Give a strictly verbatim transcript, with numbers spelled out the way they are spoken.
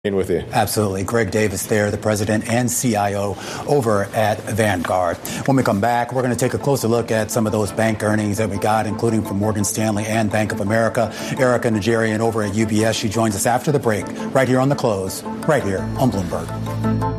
With you. Absolutely. Greg Davis there, the president and C I O over at Vanguard. When we come back, we're going to take a closer look at some of those bank earnings that we got, including from Morgan Stanley and Bank of America. Erica Najarian over at U B S. She joins us after the break right here on The Close, right here on Bloomberg.